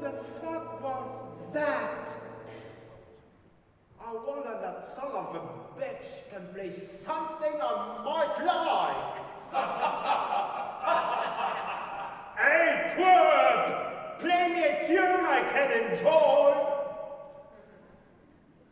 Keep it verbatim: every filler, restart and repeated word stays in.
the fuck was that? I wonder that son of a bitch can play something I might like. Hey, twerp! Play me a tune I can enjoy!